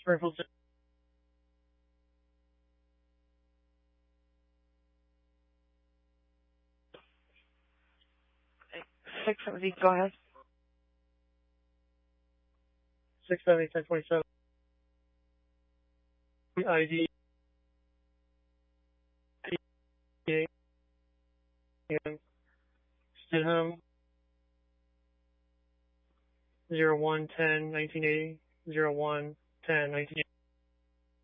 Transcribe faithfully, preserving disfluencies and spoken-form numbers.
Springfield. six seventy, go ahead. six seventy, ten twenty-seven. I D. Stidham. zero one ten nineteen eighty. zero one ten nineteen eighty.